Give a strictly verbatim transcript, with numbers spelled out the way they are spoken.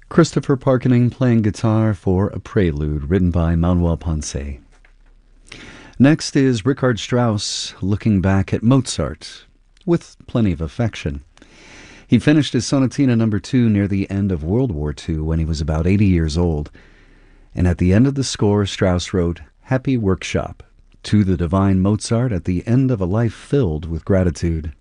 Christopher Parkening playing guitar for a prelude written by Manuel Ponce. Next is Richard Strauss looking back at Mozart with plenty of affection. He finished his Sonatina number two near the end of World War Two when he was about eighty years old. And at the end of the score, Strauss wrote, "Happy Workshop, to the divine Mozart at the end of a life filled with gratitude."